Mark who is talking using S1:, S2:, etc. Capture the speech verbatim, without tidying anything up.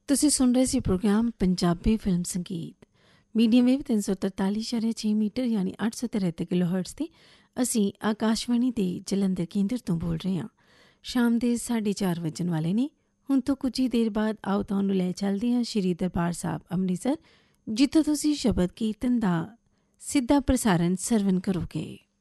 S1: ਤੁਸੀਂ ਸੁਣ ਰਹੇ ਸੀ ਪ੍ਰੋਗਰਾਮ ਪੰਜਾਬੀ ਫਿਲਮ ਸੰਗੀਤ ਮੀਡੀਅਮ ਵੇਵ ਤਿੰਨ ਸੌ ਤਰਤਾਲੀ ਇਸ਼ਾਰੇ ਛੇ ਮੀਟਰ ਯਾਨੀ ਅੱਠ ਸੌ ਤਿਹੱਤਰ ਕਿਲੋ ਹਰਟਜ਼ 'ਤੇ। ਅਸੀਂ ਆਕਾਸ਼ਵਾਣੀ ਦੇ ਜਲੰਧਰ ਕੇਂਦਰ ਤੋਂ ਬੋਲ ਰਹੇ ਹਾਂ। ਸ਼ਾਮ ਦੇ ਸਾਢੇ ਚਾਰ ਵੱਜਣ ਵਾਲੇ ਨੇ। ਹੁਣ ਤੋਂ ਕੁਝ ਹੀ ਦੇਰ ਬਾਅਦ ਆਓ ਤੁਹਾਨੂੰ ਲੈ ਚੱਲਦੇ ਹਾਂ ਸ਼੍ਰੀ ਦਰਬਾਰ ਸਾਹਿਬ ਅੰਮ੍ਰਿਤਸਰ, ਜਿੱਥੋਂ ਤੁਸੀਂ ਸ਼ਬਦ ਕੀਰਤਨ ਦਾ ਸਿੱਧਾ ਪ੍ਰਸਾਰਣ ਸਰਵਣ ਕਰੋਗੇ।